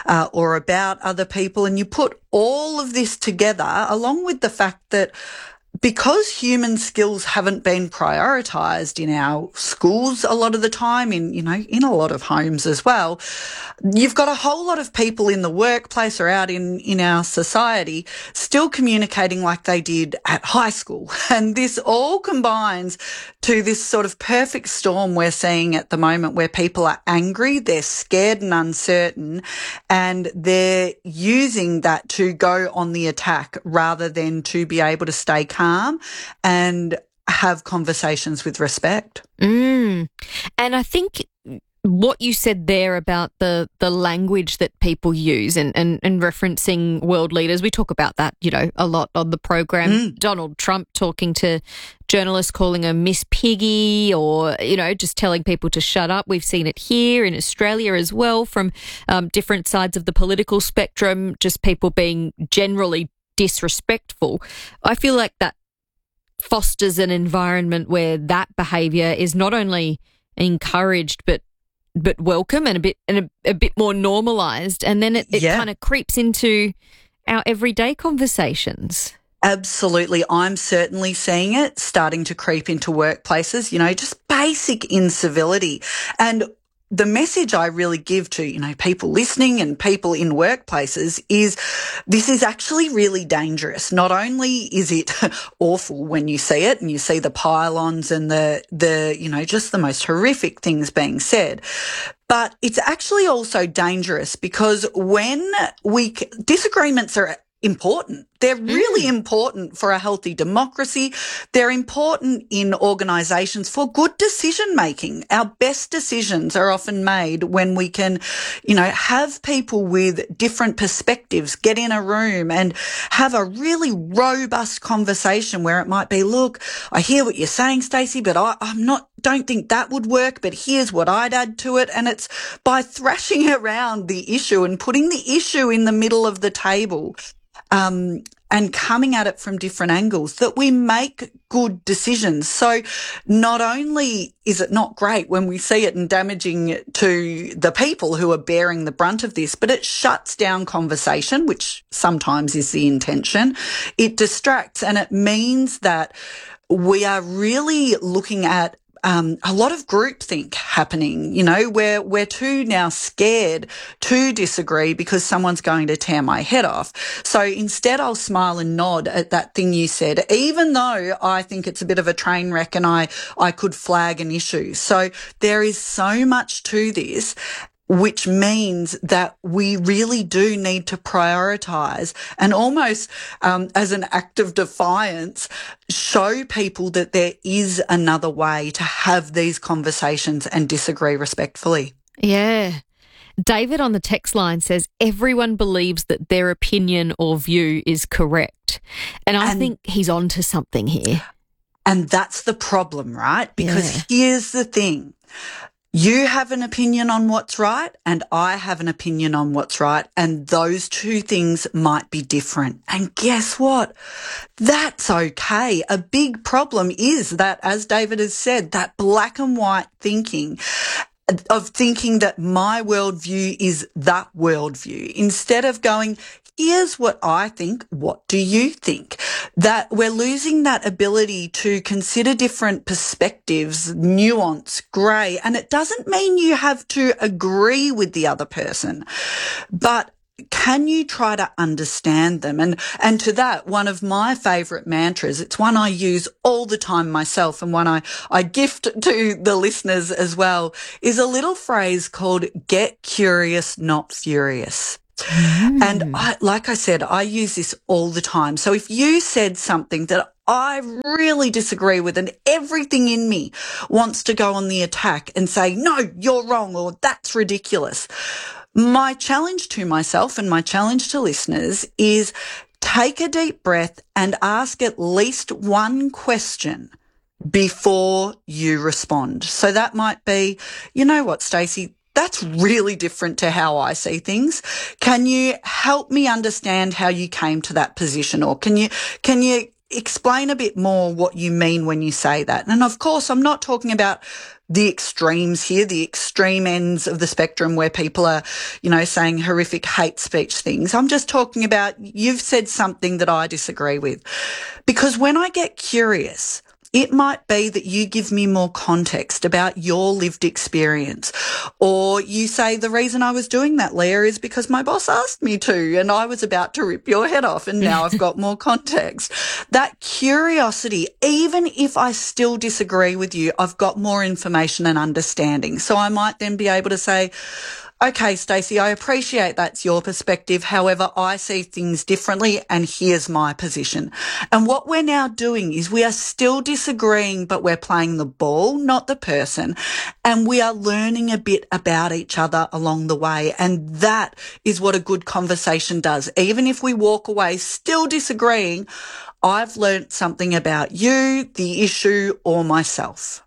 or about other people. And you put all of this together along with the fact that because human skills haven't been prioritised in our schools a lot of the time, in a lot of homes as well, you've got a whole lot of people in the workplace or out in our society still communicating like they did at high school. And this all combines to this sort of perfect storm we're seeing at the moment where people are angry, they're scared and uncertain, and they're using that to go on the attack rather than to be able to stay calm and have conversations with respect. And I think what you said there about the language that people use and referencing world leaders, we talk about that, you know, a lot on the program. Donald Trump talking to journalists, calling her Miss Piggy, or, you know, just telling people to shut up. We've seen it here in Australia as well from different sides of the political spectrum, just people being generally disrespectful. I feel like that fosters an environment where that behaviour is not only encouraged but welcome and a bit more normalised, and then it kind of creeps into our everyday conversations. Absolutely. I'm certainly seeing it starting to creep into workplaces, you know, just basic incivility. And the message I really give to, you know, people listening and people in workplaces is this is actually really dangerous. Not only is it awful when you see it and you see the pile-ons and the you know, just the most horrific things being said, but it's actually also dangerous because when disagreements are important. They're really important for a healthy democracy. They're important in organisations for good decision making. Our best decisions are often made when we can, you know, have people with different perspectives get in a room and have a really robust conversation where it might be, look, I hear what you're saying, Stacey, but don't think that would work, but here's what I'd add to it. And it's by thrashing around the issue and putting the issue in the middle of the table, and coming at it from different angles that we make good decisions. So not only is it not great when we see it and damaging to the people who are bearing the brunt of this, but it shuts down conversation, which sometimes is the intention. It distracts, and it means that we are really looking at a lot of groupthink happening, you know, where we're too now scared to disagree because someone's going to tear my head off. So instead I'll smile and nod at that thing you said, even though I think it's a bit of a train wreck and I could flag an issue. So there is so much to this, which means that we really do need to prioritise and almost as an act of defiance, show people that there is another way to have these conversations and disagree respectfully. Yeah. David on the text line says everyone believes that their opinion or view is correct. And I think he's onto something here. And that's the problem, right? Because here's the thing. You have an opinion on what's right and I have an opinion on what's right, and those two things might be different. And guess what? That's okay. A big problem is that, as David has said, that black and white thinking of thinking that my worldview is that worldview, instead of going, Here's what I think. What do you think? That we're losing that ability to consider different perspectives, nuance, grey, and it doesn't mean you have to agree with the other person, but can you try to understand them? And to that, one of my favourite mantras, it's one I use all the time myself and one I gift to the listeners as well, is a little phrase called "get curious, not furious." And like I said, I use this all the time. So if you said something that I really disagree with and everything in me wants to go on the attack and say, no, you're wrong, or that's ridiculous, my challenge to myself and my challenge to listeners is take a deep breath and ask at least one question before you respond. So that might be, you know what, Stacey, that's really different to how I see things. Can you help me understand how you came to that position? Or can you explain a bit more what you mean when you say that? And of course, I'm not talking about the extremes here, the extreme ends of the spectrum where people are, saying horrific hate speech things. I'm just talking about you've said something that I disagree with. Because when I get curious, it might be that you give me more context about your lived experience, or you say the reason I was doing that, Leah, is because my boss asked me to and I was about to rip your head off and now I've got more context. That curiosity, even if I still disagree with you, I've got more information and understanding. So I might then be able to say, okay, Stacey, I appreciate that's your perspective. However, I see things differently and here's my position. And what we're now doing is we are still disagreeing, but we're playing the ball, not the person. And we are learning a bit about each other along the way. And that is what a good conversation does. Even if we walk away still disagreeing, I've learned something about you, the issue, or myself.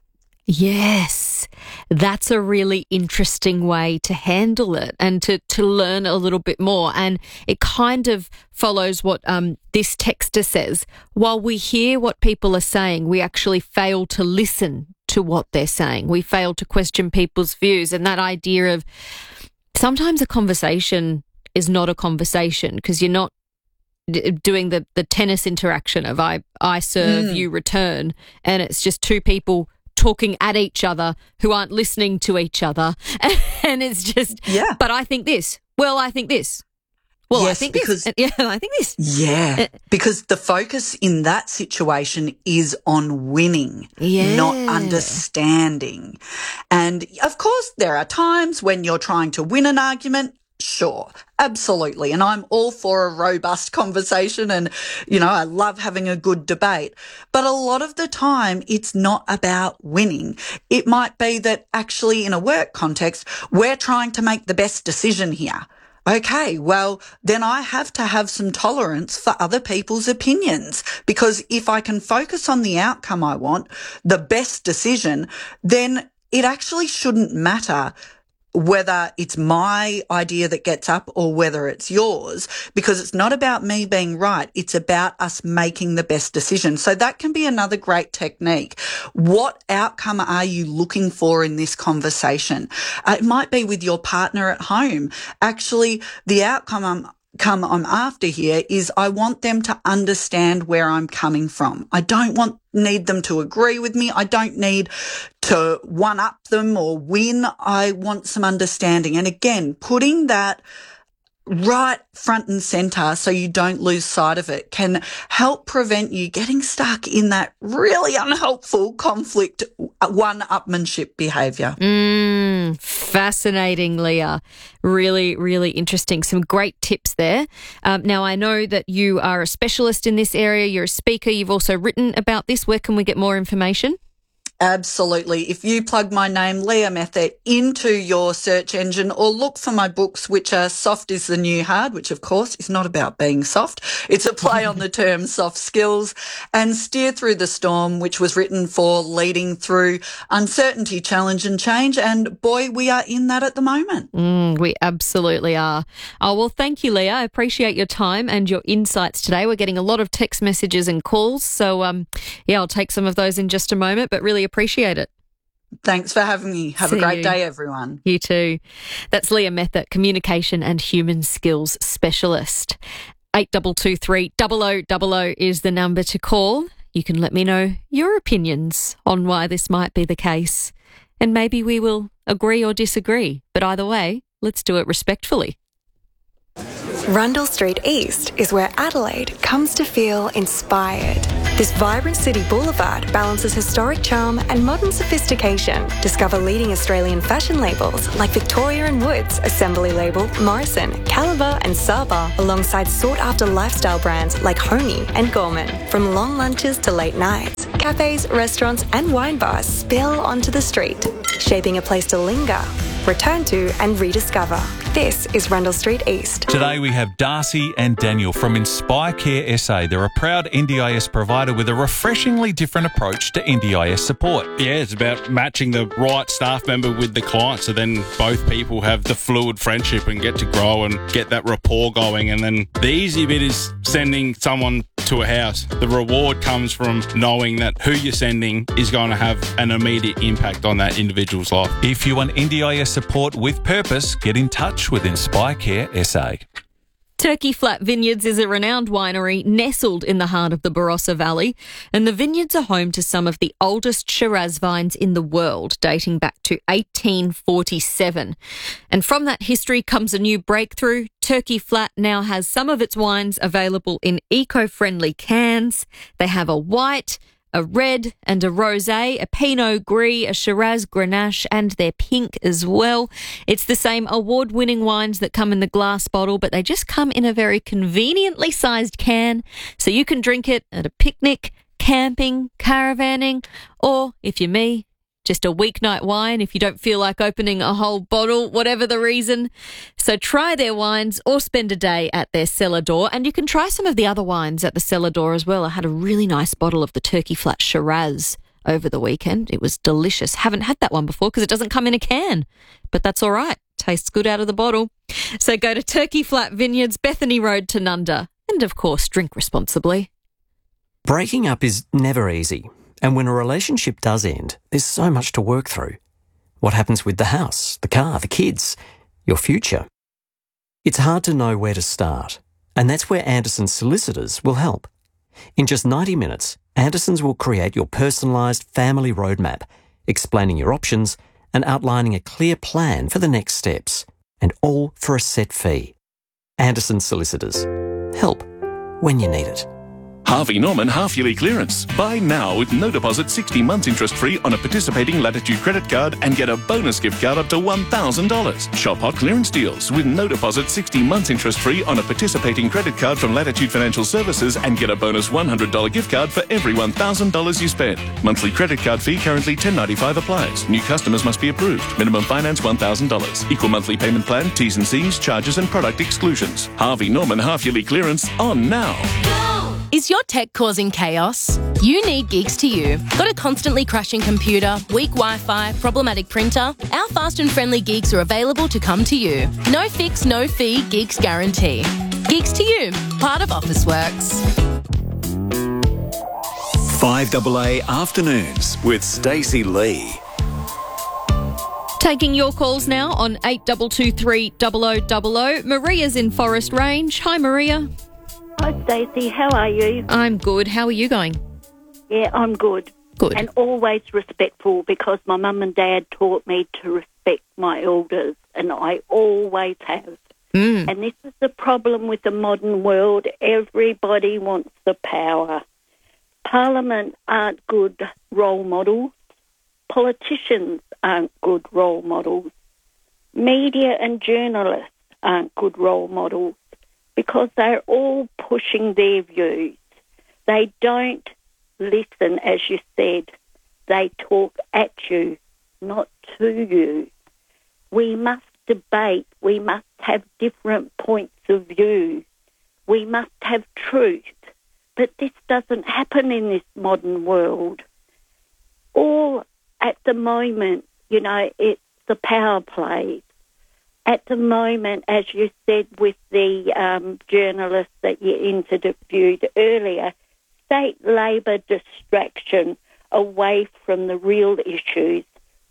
Yes, that's a really interesting way to handle it and to learn a little bit more. And it kind of follows what this texter says. While we hear what people are saying, we actually fail to listen to what they're saying. We fail to question people's views. And that idea of sometimes a conversation is not a conversation because you're not doing the tennis interaction of I serve, you return, and it's just two people talking at each other who aren't listening to each other. And it's just, but I think this. Well, I think this. Well, yes, I think because, this. Yeah, I think this. Yeah, because the focus in that situation is on winning, not understanding. And of course, there are times when you're trying to win an argument. Sure, absolutely. And I'm all for a robust conversation and, I love having a good debate. But a lot of the time, it's not about winning. It might be that actually in a work context, we're trying to make the best decision here. Okay, well, then I have to have some tolerance for other people's opinions, because if I can focus on the outcome I want, the best decision, then it actually shouldn't matter whether it's my idea that gets up or whether it's yours, because it's not about me being right. It's about us making the best decision. So that can be another great technique. What outcome are you looking for in this conversation? It might be with your partner at home. Actually, the outcome I'm after here is I want them to understand where I'm coming from. I don't need them to agree with me. I don't need to one-up them or win. I want some understanding. And again, putting that right front and centre so you don't lose sight of it can help prevent you getting stuck in that really unhelpful conflict, one-upmanship behaviour. Fascinating, Leah. Really, really interesting. Some great tips there. Now, I know that you are a specialist in this area. You're a speaker. You've also written about this. Where can we get more information? Absolutely. If you plug my name, Leah Method, into your search engine or look for my books, which are Soft is the New Hard, which of course is not about being soft. It's a play on the term soft skills, and Steer Through the Storm, which was written for leading through uncertainty, challenge and change. And boy, we are in that at the moment. We absolutely are. Oh, well, thank you, Leah. I appreciate your time and your insights today. We're getting a lot of text messages and calls. So, I'll take some of those in just a moment, but really appreciate it. Thanks for having me. Have a great day, everyone. You too. That's Leah Methert, Communication and Human Skills Specialist. 8223 0000 is the number to call. You can let me know your opinions on why this might be the case. And maybe we will agree or disagree. But either way, let's do it respectfully. Rundle Street East is where Adelaide comes to feel inspired. This vibrant city boulevard balances historic charm and modern sophistication. Discover leading Australian fashion labels like Victoria & Woods, Assembly Label, Morrison, Caliber and Saba, alongside sought-after lifestyle brands like Honey and Gorman. From long lunches to late nights, cafes, restaurants and wine bars spill onto the street, shaping a place to linger, return to and rediscover. This is Rundle Street East. Today we have Darcy and Daniel from Inspire Care SA. They're a proud NDIS provider with a refreshingly different approach to NDIS support. Yeah, it's about matching the right staff member with the client, so then both people have the fluid friendship and get to grow and get that rapport going. And then the easy bit is sending someone to a house. The reward comes from knowing that who you're sending is going to have an immediate impact on that individual's life. If you want NDIS support with purpose, get in touch with Inspire Care SA. Turkey Flat Vineyards is a renowned winery nestled in the heart of the Barossa Valley, and the vineyards are home to some of the oldest Shiraz vines in the world, dating back to 1847. And from that history comes a new breakthrough. Turkey Flat now has some of its wines available in eco-friendly cans. They have a white, a red and a rosé, a Pinot Gris, a Shiraz Grenache, and they're pink as well. It's the same award-winning wines that come in the glass bottle, but they just come in a very conveniently sized can, so you can drink it at a picnic, camping, caravanning, or, if you're me, just a weeknight wine if you don't feel like opening a whole bottle, whatever the reason. So try their wines or spend a day at their cellar door, and you can try some of the other wines at the cellar door as well. I had a really nice bottle of the Turkey Flat Shiraz over the weekend. It was delicious. Haven't had that one before because it doesn't come in a can, but that's all right. Tastes good out of the bottle. So go to Turkey Flat Vineyards, Bethany Road, Tanunda, and of course, drink responsibly. Breaking up is never easy. And when a relationship does end, there's so much to work through. What happens with the house, the car, the kids, your future? It's hard to know where to start, and that's where Anderson Solicitors will help. In just 90 minutes, Andersons will create your personalised family roadmap, explaining your options and outlining a clear plan for the next steps, and all for a set fee. Anderson Solicitors. Help when you need it. Harvey Norman half-yearly clearance. Buy now with no deposit, 60 months interest-free on a participating Latitude credit card and get a bonus gift card up to $1,000. Shop hot clearance deals with no deposit, 60 months interest-free on a participating credit card from Latitude Financial Services and get a bonus $100 gift card for every $1,000 you spend. Monthly credit card fee currently $10.95 applies. New customers must be approved. Minimum finance $1,000. Equal monthly payment plan, T's and C's, charges and product exclusions. Harvey Norman half-yearly clearance on now. Is your tech causing chaos? You need Gigs to You. Got a constantly crashing computer, weak Wi-Fi, problematic printer? Our fast and friendly gigs are available to come to you. No fix, no fee, Gigs guarantee. Gigs to You, part of Officeworks. 5AA Afternoons with Stacey Lee. Taking your calls now on 8223 0000. Maria's in Forest Range. Hi, Maria. Hi, Stacey. How are you? I'm good. How are you going? Yeah, I'm good. Good. And always respectful because my mum and dad taught me to respect my elders, and I always have. And this is the problem with the modern world. Everybody wants the power. Parliament aren't good role models. Politicians aren't good role models. Media and journalists aren't good role models, because they're all pushing their views. They don't listen, as you said. They talk at you, not to you. We must debate. We must have different points of view. We must have truth. But this doesn't happen in this modern world. All at the moment, you know, it's the power play. At the moment, as you said with the journalist that you interviewed earlier, state Labor distraction away from the real issues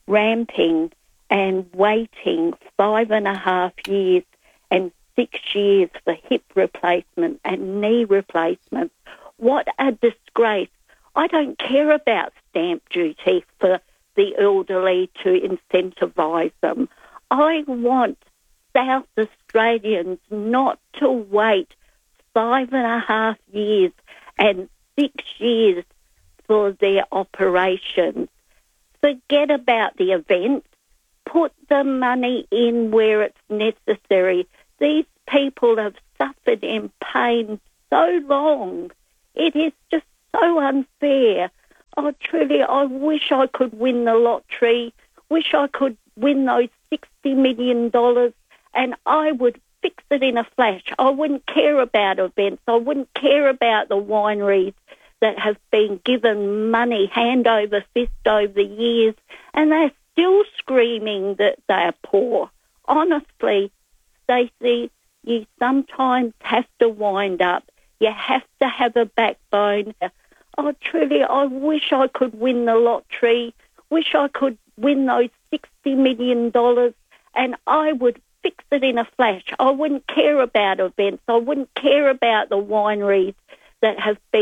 ramping and waiting 5.5 years and 6 years for hip replacement and knee replacement. What a disgrace. I don't care about stamp duty for the elderly to incentivise them. I want South Australians not to wait 5.5 years and 6 years for their operations. Forget about the event. Put the money in where it's necessary. These people have suffered in pain so long. It is just so unfair. Oh, truly, I wish I could win the lottery. Wish I could win those $60 million, and I would fix it in a flash. I wouldn't care about events. I wouldn't care about the wineries that have been given money hand over fist over the years, and they're still screaming that they're poor. Honestly, Stacey, you sometimes have to wind up. You have to have a backbone. Oh, truly, I wish I could win the lottery. Wish I could win those $60 million, and I would fix it in a flash. I wouldn't care about events. I wouldn't care about the wineries that have been